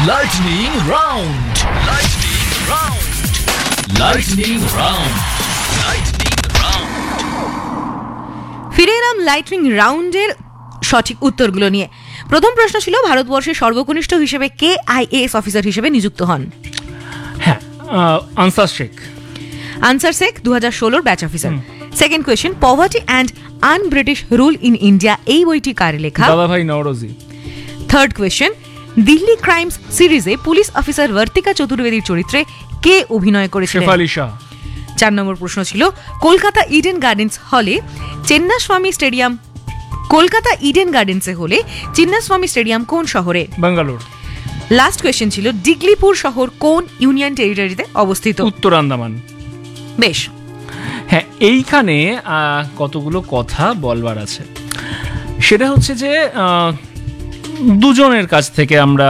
Lightning round. Lightning round. Lightning round. Lightning round. ফিরে এলাম lightning রাউন্ডের সঠিক উত্তরগুলো নিয়ে। প্রথম প্রশ্ন ছিল ভারতবর্ষের সর্বকনিষ্ঠ হিসেবে কে আইএএস অফিসার হিসেবে নিযুক্ত হন? হ্যাঁ, answer Sheikh. Answer Sheikh 2016 batch officer. Second question, poverty and un-British rule in India এই বইটি কার লেখা? দাদাভাই Naoroji. Third question, Delhi crimes সিরিজে পুলিশ অফিসার বর্তিকা চতুর্বেদীর চরিত্রে কে অভিনয় করেছিলেন? শেফালি শাহ। 4 নম্বর প্রশ্ন ছিল, কলকাতা ইডেন গার্ডেন্স হলে চিন্নাস্বামী স্টেডিয়াম কলকাতা ইডেন গার্ডেন্সে হলে চিন্নাস্বামী স্টেডিয়াম কোন শহরে? ব্যাঙ্গালোর। লাস্ট কোয়েশ্চেন ছিল, ডিগলিপুর শহর কোন ইউনিয়ন টেরিটরিতে অবস্থিত? উত্তর আন্দামান। বেশ, হ্যাঁ, এইখানে কতগুলো কথা বলবার আছে। সেটা হচ্ছে যে দুজনের কাছ থেকে আমরা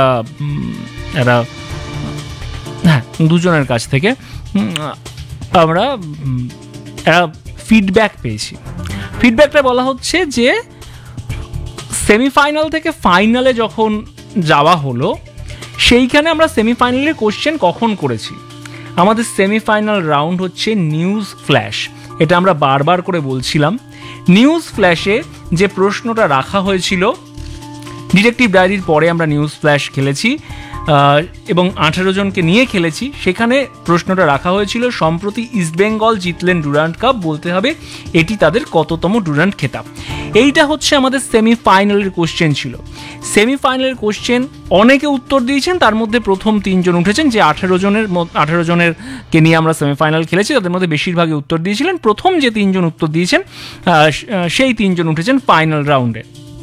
দুজনের কাছ থেকে আমরা ফিডব্যাক পেয়েছি। ফিডব্যাকটা বলা হচ্ছে যে সেমিফাইনাল থেকে ফাইনালে যখন যাওয়া হলো সেইখানে আমরা সেমিফাইনালের কোশ্চেন কখন করেছি। আমাদের সেমিফাইনাল রাউন্ড হচ্ছে নিউজ ফ্ল্যাশ। এটা আমরা বারবার করে বলছিলাম। নিউজ ফ্ল্যাশে যে প্রশ্নটা রাখা হয়েছিল, ডিটেকটিভ ডায়েরির পরে আমরা নিউজ ফ্ল্যাশ খেলেছি এবং 18 জনকে নিয়ে খেলেছি। সেখানে প্রশ্নটা রাখা হয়েছিল, সম্প্রতি ইস্টবেঙ্গল জিতলেন ডুরান্ড কাপ, বলতে হবে এটি তাদের কততম ডুরান্ড খেতাব। এইটা হচ্ছে আমাদের সেমিফাইনালের কোশ্চেন ছিল। সেমিফাইনালের কোশ্চেন অনেকে উত্তর দিয়েছেন, তার মধ্যে প্রথম 3 জন উঠেছেন। যে 18 জনেরকে নিয়ে আমরা সেমিফাইনাল খেলেছি তাদের মধ্যে বেশিরভাগই উত্তর দিয়েছিলেন। প্রথম যে 3 জন উত্তর দিয়েছেন সেই 3 জন উঠেছেন ফাইনাল রাউন্ডে।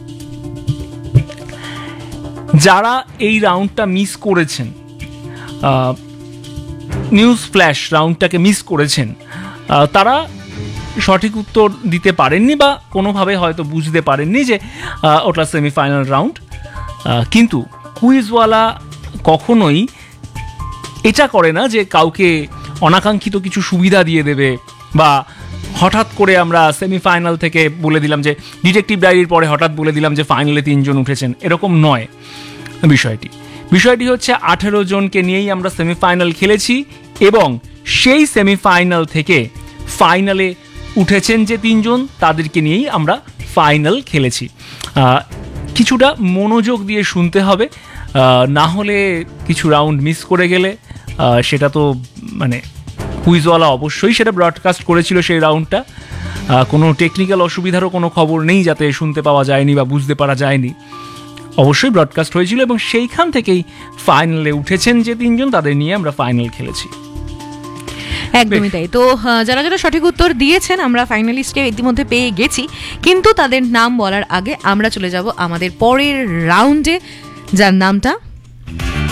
যারা এই রাউন্ডটা মিস করেছেন, নিউজ ফ্ল্যাশ রাউন্ডটাকে মিস করেছেন, তারা সঠিক উত্তর দিতে পারেননি বা কোনোভাবে হয়তো বুঝতে পারেননি যে ওটা সেমিফাইনাল রাউন্ড। কিন্তু কুইজওয়ালা কখনোই এটা করে না যে কাউকে অনাকাঙ্ক্ষিত কিছু সুবিধা দিয়ে দেবে বা হঠাৎ করে আমরা সেমিফাইনাল থেকে বলে দিলাম যে ডিটেকটিভ ডায়েরির পরে হঠাৎ বলে দিলাম যে ফাইনালে 3 জন উঠেছেন, এরকম নয় বিষয়টি হচ্ছে 18 জনকে নিয়েই আমরা সেমিফাইনাল খেলেছি এবং সেই সেমিফাইনাল থেকে ফাইনালে উঠেছেন যে 3 জন তাদেরকে নিয়েই আমরা ফাইনাল খেলেছি। কিছুটা মনোযোগ দিয়ে শুনতে হবে, না হলে কিছু রাউন্ড মিস করে গেলে সেটা তো মানে কুইজওয়ালা অবশ্যই সেটা ব্রডকাস্ট করেছিল সেই রাউন্ডটা। কোনো টেকনিক্যাল অসুবিধারও কোনো খবর নেই যাতে শুনতে পাওয়া যায়নি বা বুঝতে পারা যায়নি। অবশ্যই ব্রডকাস্ট হয়েছিল এবং সেইখান থেকেই ফাইনালে উঠেছেন যে 3 জন তাদের নিয়ে আমরা ফাইনাল খেলেছি। একদমই তাই। তো যারা যারা সঠিক উত্তর দিয়েছেন আমরা ফাইনালিস্টকে ইতিমধ্যে পেয়ে গেছি, কিন্তু তাদের নাম বলার আগে আমরা চলে যাব আমাদের পরের রাউন্ডে, যার নামটা